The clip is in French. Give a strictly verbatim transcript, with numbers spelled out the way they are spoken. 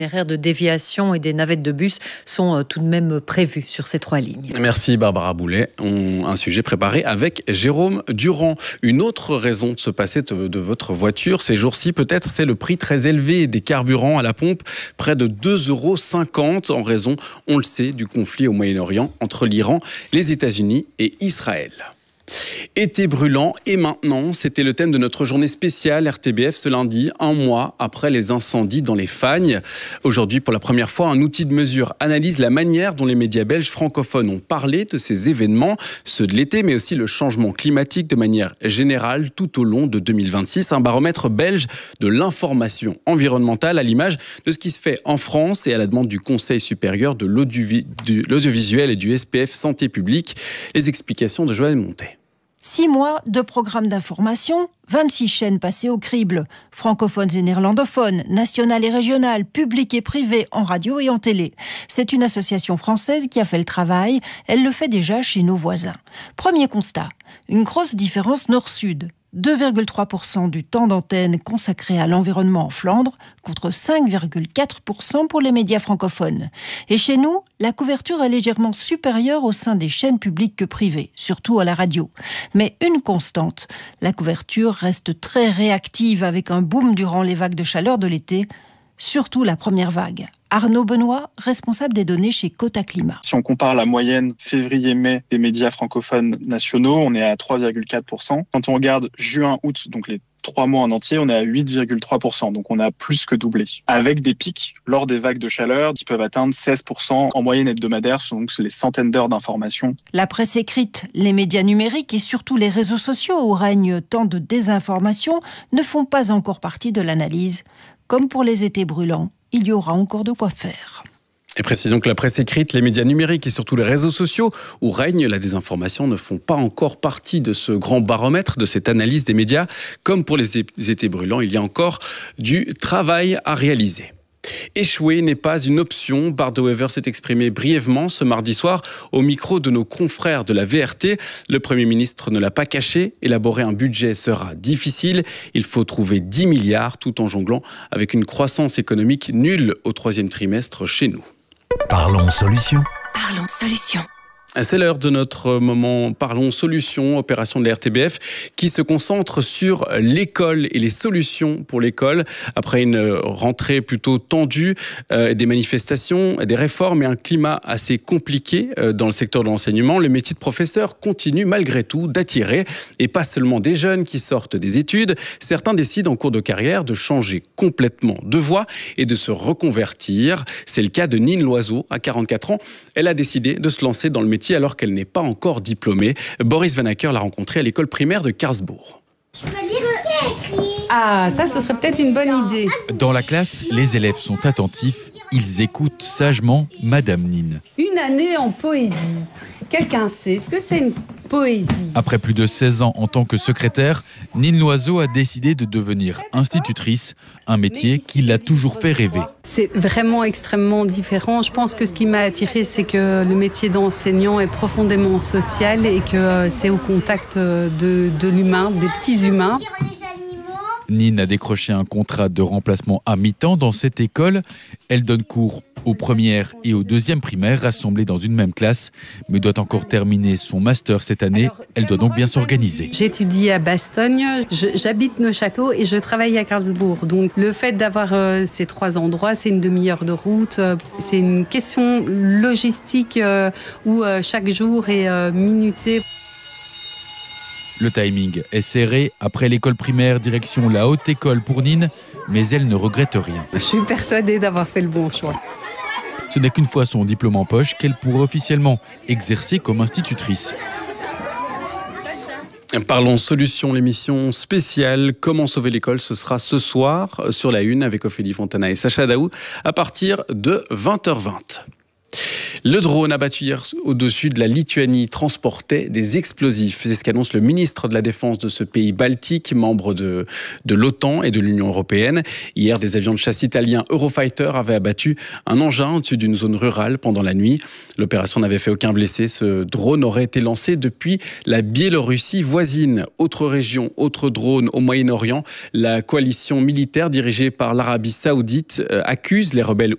itinéraires de déviation et des navettes de bus sont tout de même prévus sur ces trois lignes. Merci Barbara Boulet. On, un sujet préparé avec Jérôme Durand. Une autre raison de se passer de, de votre voiture ces jours-ci, peut-être, c'est le prix très élevé des carburants à la pompe, près de deux euros cinquante en raison, on le sait, du conflit au Moyen-Orient entre l'Iran, les États-Unis et Israël. Été brûlant et maintenant, c'était le thème de notre journée spéciale R T B F ce lundi, un mois après les incendies dans les Fagnes. Aujourd'hui, pour la première fois, un outil de mesure analyse la manière dont les médias belges francophones ont parlé de ces événements, ceux de l'été, mais aussi le changement climatique de manière générale tout au long de deux mille vingt-six. Un baromètre belge de l'information environnementale à l'image de ce qui se fait en France et à la demande du Conseil supérieur de l'audiovisuel et du S P F Santé publique. Les explications de Joël Montet. Six mois de programme d'information, vingt-six chaînes passées au crible, francophones et néerlandophones, nationales et régionales, publiques et privées, en radio et en télé. C'est une association française qui a fait le travail, elle le fait déjà chez nos voisins. Premier constat, une grosse différence nord-sud. deux virgule trois pour cent du temps d'antenne consacré à l'environnement en Flandre, contre cinq virgule quatre pour cent pour les médias francophones. Et chez nous, la couverture est légèrement supérieure au sein des chaînes publiques que privées, surtout à la radio. Mais une constante, la couverture reste très réactive avec un boom durant les vagues de chaleur de l'été, surtout la première vague. Arnaud Benoît, responsable des données chez Cota Climat. Si on compare la moyenne février-mai des médias francophones nationaux, on est à trois virgule quatre pour cent. Quand on regarde juin-août, donc les trois mois en entier, on est à huit virgule trois pour cent. Donc on a plus que doublé. Avec des pics lors des vagues de chaleur qui peuvent atteindre seize pour cent en moyenne hebdomadaire, donc les centaines d'heures d'information. La presse écrite, les médias numériques et surtout les réseaux sociaux où règne tant de désinformation ne font pas encore partie de l'analyse. Comme pour les étés brûlants, il y aura encore de quoi faire. Et précisons que la presse écrite, les médias numériques et surtout les réseaux sociaux où règne la désinformation ne font pas encore partie de ce grand baromètre, de cette analyse des médias. Comme pour les étés brûlants, il y a encore du travail à réaliser. Échouer n'est pas une option. Bart De Wever s'est exprimé brièvement ce mardi soir au micro de nos confrères de la V R T. Le Premier ministre ne l'a pas caché. Élaborer un budget sera difficile. Il faut trouver dix milliards tout en jonglant avec une croissance économique nulle au troisième trimestre chez nous. Parlons solutions. Parlons solutions. C'est l'heure de notre moment Parlons Solutions, opération de la R T B F, qui se concentre sur l'école et les solutions pour l'école. Après une rentrée plutôt tendue, euh, des manifestations, des réformes et un climat assez compliqué euh, dans le secteur de l'enseignement, le métier de professeur continue malgré tout d'attirer. Et pas seulement des jeunes qui sortent des études, certains décident en cours de carrière de changer complètement de voie et de se reconvertir. C'est le cas de Nine Loiseau, à quarante-quatre ans. Elle a décidé de se lancer dans le métier alors qu'elle n'est pas encore diplômée. Boris Van Acker l'a rencontrée à l'école primaire de Karlsbourg. Je peux lire ce qui est écrit. Ah, ça, ce serait peut-être une bonne idée. Dans la classe, les élèves sont attentifs. Ils écoutent sagement Madame Nine. Une année en poésie. Quelqu'un sait ce que c'est une poésie? Après plus de seize ans en tant que secrétaire, Nine Loiseau a décidé de devenir institutrice, un métier qui l'a toujours fait rêver. C'est vraiment extrêmement différent. Je pense que ce qui m'a attirée, c'est que le métier d'enseignant est profondément social et que c'est au contact de, de l'humain, des petits humains. Nine a décroché un contrat de remplacement à mi-temps dans cette école. Elle donne cours aux premières et aux deuxièmes primaires rassemblées dans une même classe, mais doit encore terminer son master cette année. Elle doit donc bien s'organiser. J'étudie à Bastogne, j'habite Neuchâtel et je travaille à Karlsbourg. Donc le fait d'avoir euh, ces trois endroits, c'est une demi-heure de route. Euh, c'est une question logistique euh, où euh, chaque jour est euh, minuté. Le timing est serré. Après l'école primaire, direction la haute école pour Nine, mais elle ne regrette rien. Je suis persuadée d'avoir fait le bon choix. Ce n'est qu'une fois son diplôme en poche qu'elle pourra officiellement exercer comme institutrice. Parlons Solutions, l'émission spéciale Comment sauver l'école, ce sera ce soir sur la Une avec Ophélie Fontana et Sacha Daou à partir de vingt heures vingt. Le drone abattu hier au-dessus de la Lituanie transportait des explosifs. C'est ce qu'annonce le ministre de la Défense de ce pays baltique, membre de, de l'OTAN et de l'Union européenne. Hier, des avions de chasse italiens Eurofighter avaient abattu un engin au-dessus d'une zone rurale pendant la nuit. L'opération n'avait fait aucun blessé. Ce drone aurait été lancé depuis la Biélorussie voisine. Autre région, autre drone au Moyen-Orient. La coalition militaire dirigée par l'Arabie Saoudite accuse les rebelles